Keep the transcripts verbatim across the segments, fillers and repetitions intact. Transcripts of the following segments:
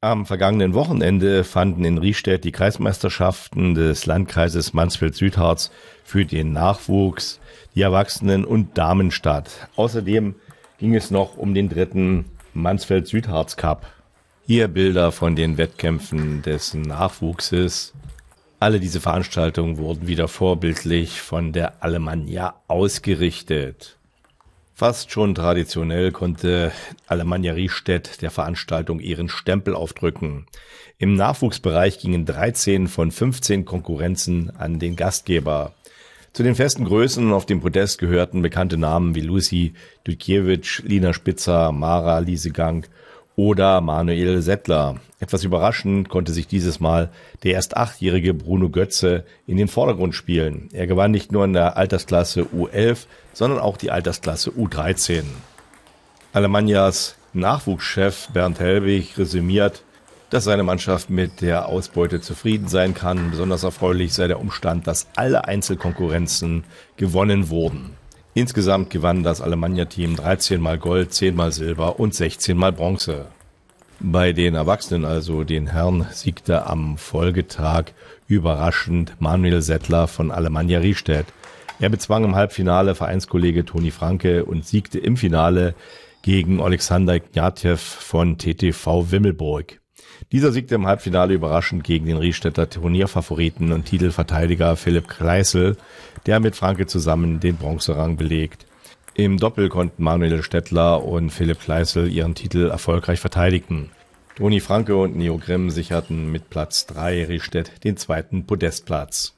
Am vergangenen Wochenende fanden in Riestedt die Kreismeisterschaften des Landkreises Mansfeld-Südharz für den Nachwuchs, die Erwachsenen und Damen statt. Außerdem ging es noch um den dritten Mansfeld-Südharz Cup. Hier Bilder von den Wettkämpfen des Nachwuchses. Alle diese Veranstaltungen wurden wieder vorbildlich von der Alemannia ausgerichtet. Fast schon traditionell konnte Alemannia Riestedt der Veranstaltung ihren Stempel aufdrücken. Im Nachwuchsbereich gingen dreizehn von fünfzehn Konkurrenzen an den Gastgeber. Zu den festen Größen auf dem Podest gehörten bekannte Namen wie Lucy Dudkiewicz, Lina Spitzer, Mara Liesegang oder Manuel Settler. Etwas überraschend konnte sich dieses Mal der erst achtjährige Bruno Götze in den Vordergrund spielen. Er gewann nicht nur in der Altersklasse U elf, sondern auch die Altersklasse U dreizehn. Alemannias Nachwuchschef Bernd Helbig resümiert, dass seine Mannschaft mit der Ausbeute zufrieden sein kann. Besonders erfreulich sei der Umstand, dass alle Einzelkonkurrenzen gewonnen wurden. Insgesamt gewann das Alemannia-Team dreizehn Mal Gold, zehn Mal Silber und sechzehn Mal Bronze. Bei den Erwachsenen, also den Herren, siegte am Folgetag überraschend Manuel Settler von Alemannia Riestedt. Er bezwang im Halbfinale Vereinskollege Toni Franke und siegte im Finale gegen Alexander Ignatjew von T T V Wimmelburg. Dieser siegte im Halbfinale überraschend gegen den Riestetter Turnierfavoriten und Titelverteidiger Philipp Kleißel, der mit Franke zusammen den Bronzerang belegt. Im Doppel konnten Manuel Stettler und Philipp Kleißel ihren Titel erfolgreich verteidigen. Toni Franke und Neo Grimm sicherten mit Platz drei Riestedt den zweiten Podestplatz.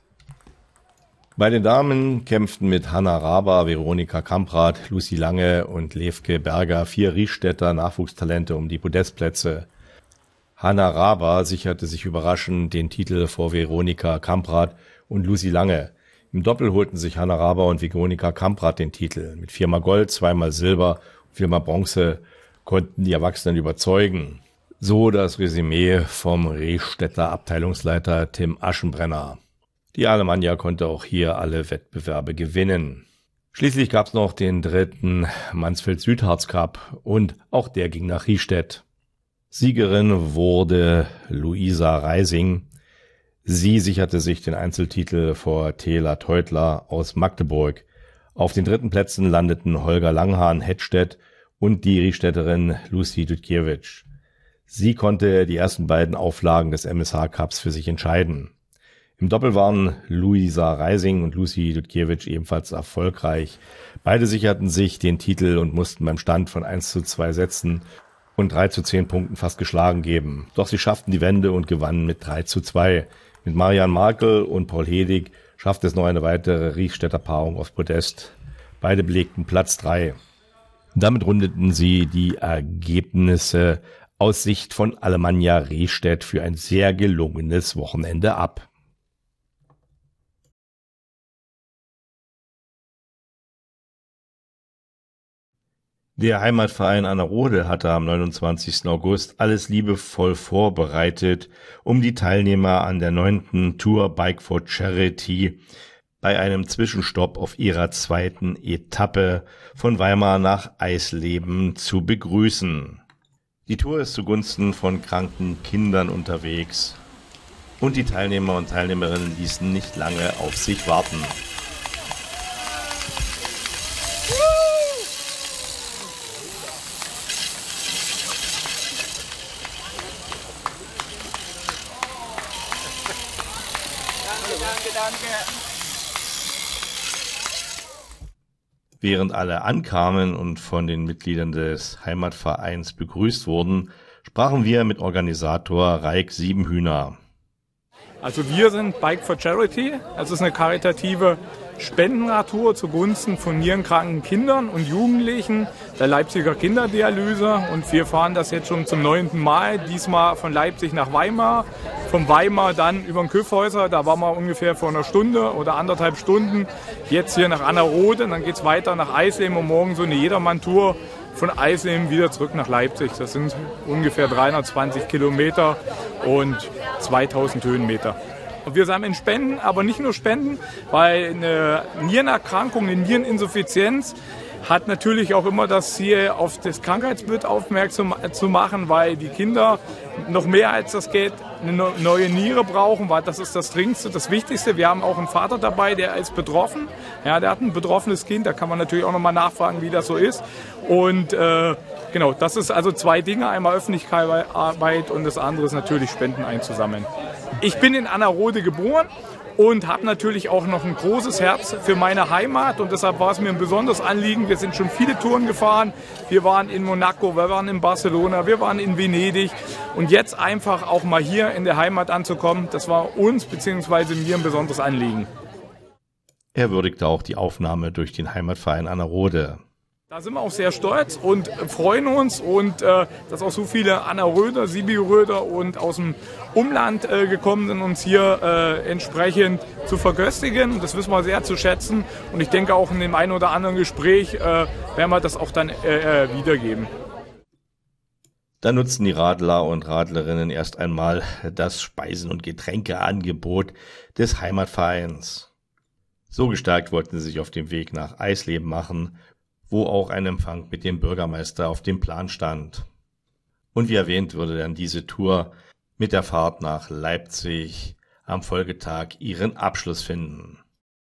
Bei den Damen kämpften mit Hanna Raber, Veronika Kamprad, Lucy Lange und Levke Berger vier Riestetter Nachwuchstalente um die Podestplätze. Hanna Raber sicherte sich überraschend den Titel vor Veronika Kamprad und Lucy Lange. Im Doppel holten sich Hanna Raber und Veronika Kamprad den Titel. Mit viermal Gold, zweimal Silber und viermal Bronze konnten die Erwachsenen überzeugen. So das Resümee vom Riestetter Abteilungsleiter Tim Aschenbrenner. Die Alemannia konnte auch hier alle Wettbewerbe gewinnen. Schließlich gab es noch den dritten Mansfeld-Südharz Cup und auch der ging nach Riestedt. Siegerin wurde Luisa Reising. Sie sicherte sich den Einzeltitel vor Tela Teutler aus Magdeburg. Auf den dritten Plätzen landeten Holger Langhahn-Hettstedt und die Riestetterin Lucy Dudkiewicz. Sie konnte die ersten beiden Auflagen des M S H Cups für sich entscheiden. Im Doppel waren Luisa Reising und Lucy Dudkiewicz ebenfalls erfolgreich. Beide sicherten sich den Titel und mussten beim Stand von eins zu zwei Sätzen und drei zu zehn Punkten fast geschlagen geben. Doch sie schafften die Wende und gewannen mit drei zu zwei. Mit Marian Markel und Paul Hedig schaffte es noch eine weitere Riestetter Paarung aufs Podest. Beide belegten Platz drei. Damit rundeten sie die Ergebnisse aus Sicht von Alemannia Riestedt für ein sehr gelungenes Wochenende ab. Der Heimatverein Annerode hatte am neunundzwanzigsten August alles liebevoll vorbereitet, um die Teilnehmer an der neunten Tour Bike for Charity bei einem Zwischenstopp auf ihrer zweiten Etappe von Weimar nach Eisleben zu begrüßen. Die Tour ist zugunsten von kranken Kindern unterwegs und die Teilnehmer und Teilnehmerinnen ließen nicht lange auf sich warten. Während alle ankamen und von den Mitgliedern des Heimatvereins begrüßt wurden, sprachen wir mit Organisator Raik Siebenhühner. Also wir sind Bike for Charity. Es ist eine karitative Spendenradtour zugunsten von nierenkranken Kindern und Jugendlichen der Leipziger Kinderdialyse. Und wir fahren das jetzt schon zum neunten Mal, diesmal von Leipzig nach Weimar. Von Weimar dann über den Kyffhäuser, da waren wir ungefähr vor einer Stunde oder anderthalb Stunden. Jetzt hier nach Annerode, dann geht es weiter nach Eisleben und morgen so eine Jedermann-Tour von Eisleben wieder zurück nach Leipzig. Das sind ungefähr dreihundertzwanzig Kilometer und zweitausend Höhenmeter. Wir sammeln Spenden, aber nicht nur Spenden, weil eine Nierenerkrankung, eine Niereninsuffizienz hat natürlich auch immer das Ziel, auf das Krankheitsbild aufmerksam zu machen, weil die Kinder noch mehr als das Geld eine neue Niere brauchen, weil das ist das Dringendste, das Wichtigste. Wir haben auch einen Vater dabei, der ist betroffen. Ja, der hat ein betroffenes Kind, da kann man natürlich auch nochmal nachfragen, wie das so ist. Und äh, genau, das ist also zwei Dinge, einmal Öffentlichkeitsarbeit und das andere ist natürlich Spenden einzusammeln. Ich bin in Annerode geboren und habe natürlich auch noch ein großes Herz für meine Heimat und deshalb war es mir ein besonderes Anliegen. Wir sind schon viele Touren gefahren. Wir waren in Monaco, wir waren in Barcelona, wir waren in Venedig und jetzt einfach auch mal hier in der Heimat anzukommen, das war uns bzw. mir ein besonderes Anliegen. Er würdigte auch die Aufnahme durch den Heimatverein Annerode. Da sind wir auch sehr stolz und freuen uns und äh, dass auch so viele Anneröder, Siebigeröder und aus dem Umland äh, gekommen sind, uns hier äh, entsprechend zu verköstigen. Das wissen wir sehr zu schätzen und ich denke auch in dem einen oder anderen Gespräch äh, werden wir das auch dann äh, äh, wiedergeben. Da nutzen die Radler und Radlerinnen erst einmal das Speisen- und Getränkeangebot des Heimatvereins. So gestärkt wollten sie sich auf dem Weg nach Eisleben machen, wo auch ein Empfang mit dem Bürgermeister auf dem Plan stand. Und wie erwähnt, würde dann diese Tour mit der Fahrt nach Leipzig am Folgetag ihren Abschluss finden.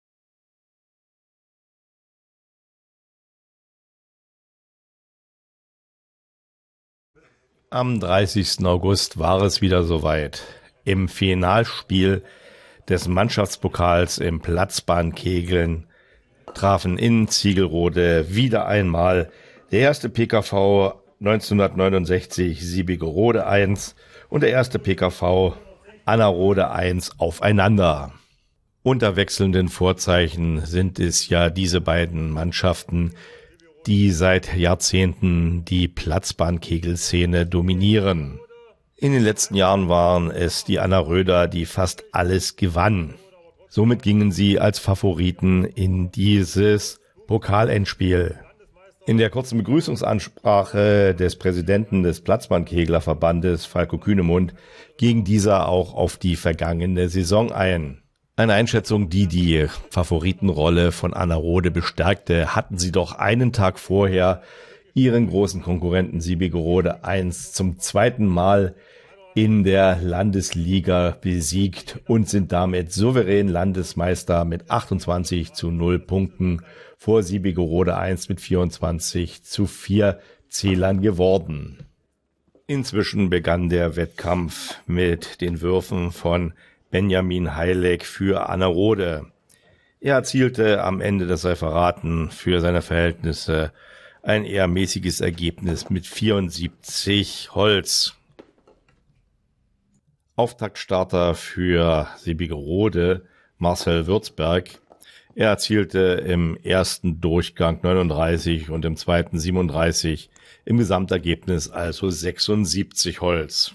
Am dreißigsten August war es wieder soweit. Im Finalspiel des Mannschaftspokals im Platzbahnkegeln trafen in Ziegelrode wieder einmal der erste P K V neunzehnhundertneunundsechzig Siebigerode eins und der erste P K V Annerode eins aufeinander. Unter wechselnden Vorzeichen sind es ja diese beiden Mannschaften, die seit Jahrzehnten die Platzbahnkegelszene dominieren. In den letzten Jahren waren es die Anneröder, die fast alles gewannen. Somit gingen sie als Favoriten in dieses Pokalendspiel. In der kurzen Begrüßungsansprache des Präsidenten des Platzbahnkeglerverbandes, Falko Kühnemund, ging dieser auch auf die vergangene Saison ein. Eine Einschätzung, die die Favoritenrolle von Annerode bestärkte, hatten sie doch einen Tag vorher ihren großen Konkurrenten Siebigerode eins zum zweiten Mal in der Landesliga besiegt und sind damit souverän Landesmeister mit achtundzwanzig zu null Punkten vor Siebigerode eins mit vierundzwanzig zu vier Zählern geworden. Inzwischen begann der Wettkampf mit den Würfen von Benjamin Heileck für Annerode. Er erzielte am Ende des Referaten für seine Verhältnisse ein eher mäßiges Ergebnis mit vierundsiebzig Holz. Auftaktstarter für Siebigerode, Marcel Würzberg. Er erzielte im ersten Durchgang neununddreißig und im zweiten siebenunddreißig, im Gesamtergebnis also sechsundsiebzig Holz.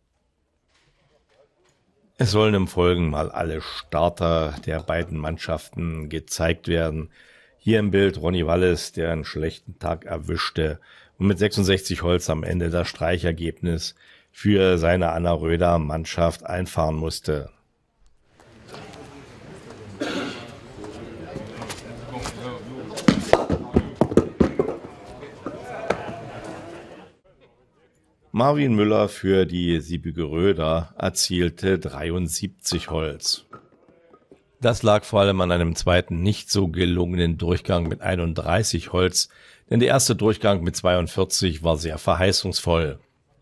Es sollen im Folgen mal alle Starter der beiden Mannschaften gezeigt werden. Hier im Bild Ronny Wallis, der einen schlechten Tag erwischte und mit sechsundsechzig Holz am Ende das Streichergebnis für seine Anneröder Mannschaft einfahren musste. Marvin Müller für die Siebigeröder erzielte dreiundsiebzig Holz. Das lag vor allem an einem zweiten nicht so gelungenen Durchgang mit einunddreißig Holz, denn der erste Durchgang mit zweiundvierzig war sehr verheißungsvoll.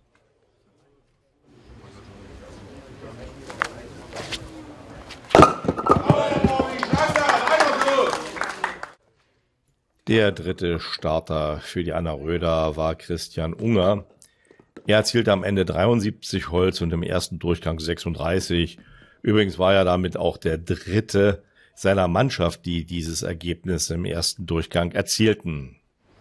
Der dritte Starter für die Anneröder war Christian Unger. Er erzielte am Ende dreiundsiebzig Holz und im ersten Durchgang sechsunddreißig. Übrigens war er damit auch der dritte seiner Mannschaft, die dieses Ergebnis im ersten Durchgang erzielten.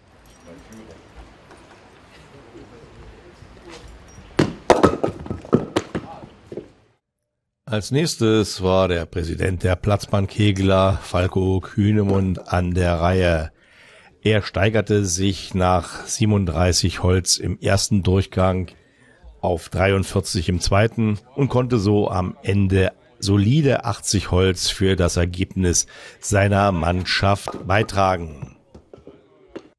Als nächstes war der Präsident der Platzbahnkegler, Falko Kühnemund, an der Reihe. Er steigerte sich nach siebenunddreißig Holz im ersten Durchgang auf dreiundvierzig im zweiten und konnte so am Ende solide achtzig Holz für das Ergebnis seiner Mannschaft beitragen.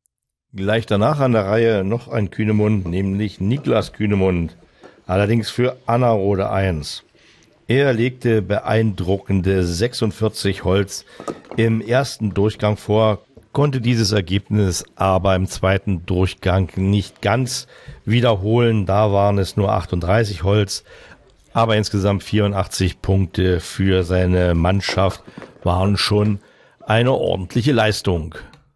Gleich danach an der Reihe noch ein Kühnemund, nämlich Niklas Kühnemund, allerdings für Annerode eins. Er legte beeindruckende sechsundvierzig Holz im ersten Durchgang vor, konnte dieses Ergebnis aber im zweiten Durchgang nicht ganz wiederholen. Da waren es nur achtunddreißig Holz, aber insgesamt vierundachtzig Punkte für seine Mannschaft waren schon eine ordentliche Leistung.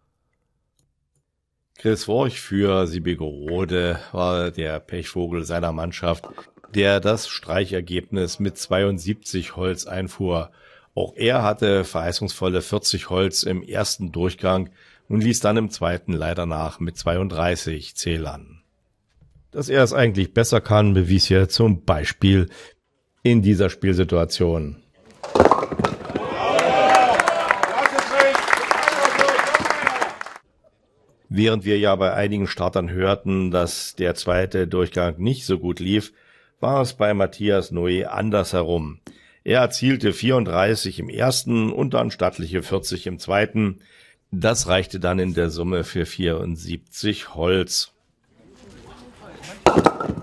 Chris Worch für Siebigerode war der Pechvogel seiner Mannschaft, der das Streichergebnis mit zweiundsiebzig Holz einfuhr. Auch er hatte verheißungsvolle vierzig Holz im ersten Durchgang und ließ dann im zweiten leider nach mit zweiunddreißig Zählern. Dass er es eigentlich besser kann, bewies er zum Beispiel in dieser Spielsituation. Während wir ja bei einigen Startern hörten, dass der zweite Durchgang nicht so gut lief, war es bei Matthias Noe andersherum. Er erzielte vierunddreißig im ersten und dann stattliche vierzig im zweiten. Das reichte dann in der Summe für vierundsiebzig Holz.